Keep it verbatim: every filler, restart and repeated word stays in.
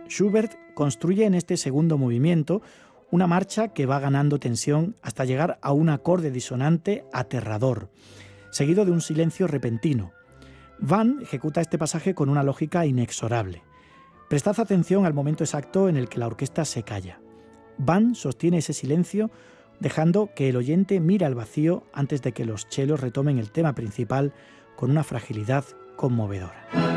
Schubert construye en este segundo movimiento una marcha que va ganando tensión hasta llegar a un acorde disonante aterrador, seguido de un silencio repentino. Van ejecuta este pasaje con una lógica inexorable. Prestad atención al momento exacto en el que la orquesta se calla. Van sostiene ese silencio dejando que el oyente mire al vacío antes de que los chelos retomen el tema principal con una fragilidad conmovedora.